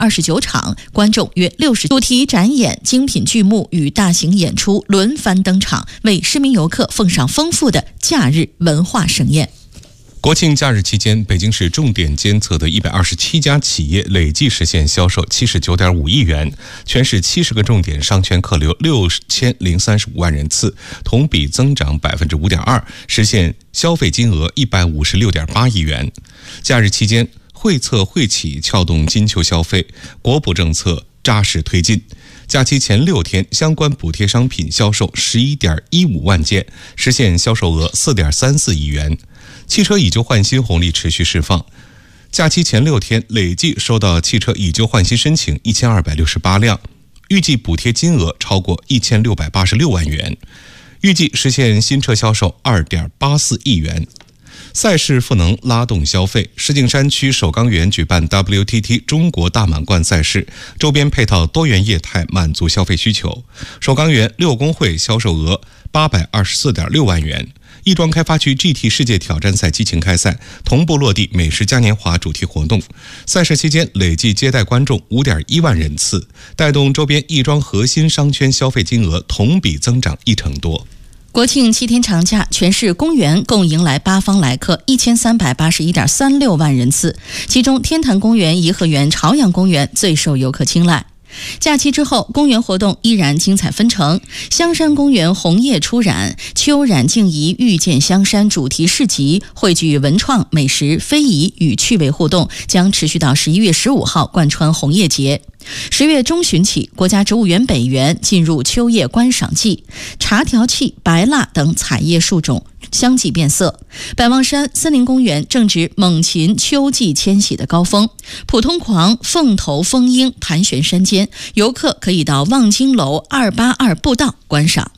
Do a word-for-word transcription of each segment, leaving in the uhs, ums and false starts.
二十九场，观众约六十，主题展演、精品剧目与大型演出轮番登场，为市民游客奉上丰富的假日文化盛宴。 国庆假日期间，北京市重点监测的一百二十七家企业累计实现销售七十九点五亿元，全市七十个重点商圈客流六千零三十五万人次，同比增长百分之五点二，实现消费金额一百五十六点八亿元。假日期间，惠策惠企撬动金秋消费，国补政策扎实推进。假期前六天，相关补贴商品销售十一点一五万件，实现销售额四点三四亿元。汽车以旧换新红利持续释放，假期前六天累计收到汽车以旧换新申请一千二百六十八辆，预计补贴金额超过一千六百八十六万元，预计实现新车销售二点八四亿元。赛事赋能拉动消费，石景山区首钢园举办 W T T 中国大满贯赛事，周边配套多元业态满足消费需求。首钢园六公会销售额八百二十四点六万元。亦庄开发区 G T 世界挑战赛激情开赛，同步落地美食嘉年华主题活动。赛事期间累计接待观众 五点一万人次，带动周边亦庄核心商圈消费金额同比增长一成多。 国庆七天长假，全市公园共迎来八方来客一千三百八十一点三六万人次，其中天坛公园、颐和园、朝阳公园最受游客青睐。假期之后，公园活动依然精彩纷呈。香山公园红叶初染，秋染静怡遇见香山主题市集，汇聚文创、美食、非遗与趣味互动，将持续到十一月十五号，贯穿红叶节。十月中旬起，国家植物园北园进入秋叶观赏季，茶条楧、白蜡等彩叶树种相继变色。百望山森林公园正值猛禽秋季迁徙的高峰，普通狂、凤头蜂鹰盘旋山间，游客可以到望京楼二八二步道观赏。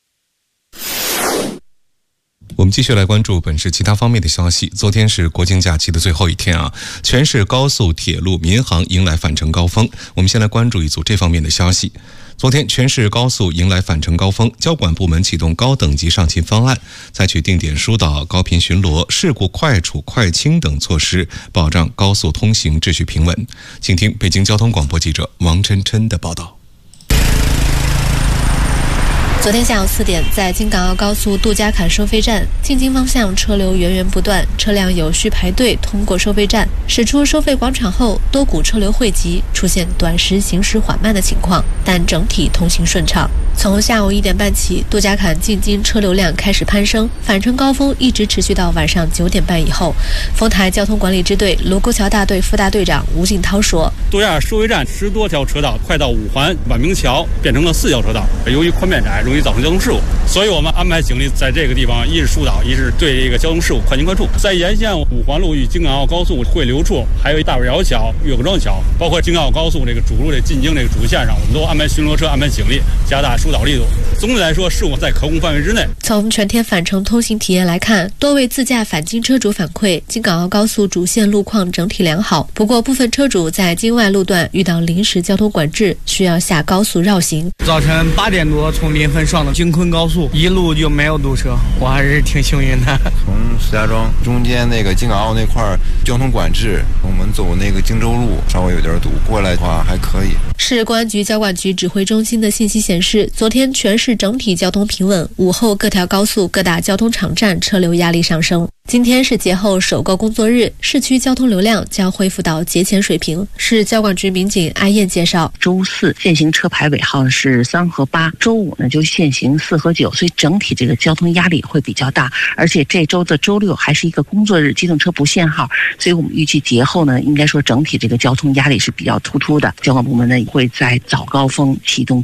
我们继续来关注本市其他方面的消息。昨天是国庆假期的最后一天啊，全市高速铁路民航迎来返程高峰。我们先来关注一组这方面的消息。昨天全市高速迎来返程高峰，交管部门启动高等级上勤方案，采取定点疏导、高频巡逻、事故快处快清等措施，保障高速通行秩序平稳。请听北京交通广播记者王琛琛的报道。 昨天下午四点，在京港澳高速杜家坎收费站，进京方向车流源源不断，车辆有序排队通过收费站。驶出收费广场后，多股车流汇集，出现短时行驶缓慢的情况，但整体通行顺畅。从下午一点半起，杜家坎进京车流量开始攀升，返程高峰一直持续到晚上九点半以后。丰台交通管理支队卢沟桥大队副大队长吴进涛说：“ 杜家坎收费站十多条车道，快到五环宛明桥变成了四条车道，由于宽变窄，容易造成交通事故，所以我们安排警力在这个地方，一是疏导，一是对这个交通事故快进快出。在沿线五环路与京港澳高速汇流处，还有大尾窑桥、岳各庄桥，包括京港澳高速这个主路的进京这个主线上，我们都安排巡逻车、安排警力，加大疏导力度。总体来说，事故在可控范围之内。” 从全天返程通行体验来看，多位自驾返京车主反馈，京港澳高速主线路况整体良好，不过部分车主在京外路段遇到临时交通管制，需要下高速绕行。 早晨八点多从临汾上的京昆高速，一路就没有堵车，我还是挺幸运的。 从石家庄中间那个京港澳那块交通管制，我们走那个荆州路稍微有点堵，过来的话还可以。 市公安局交管局指挥中心的信息显示，昨天全市整体交通平稳，午后各条高速各大交通场站车流压力上升。今天是节后首个工作日，市区交通流量将恢复到节前水平。市交管局民警艾燕介绍， 周四限行车牌尾号是三和八，周五呢就限行四和九，所以整体这个交通压力会比较大。而且这周的周六还是一个工作日，机动车不限号，所以我们预计节后呢，应该说整体这个交通压力是比较突出的。交管部门呢会在早高峰启动